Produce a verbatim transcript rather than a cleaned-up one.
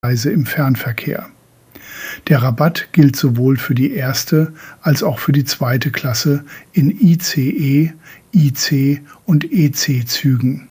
Reise im Fernverkehr. Der Rabatt gilt sowohl für die erste als auch für die zweite Klasse in I C E, I C und E C-Zügen.